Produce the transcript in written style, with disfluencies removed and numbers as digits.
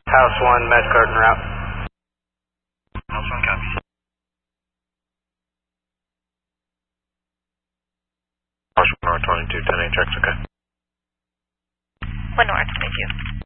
House 1, med card en route. House 1, copy. House 1, North 22, 10 checks, okay. 1 North, thank you.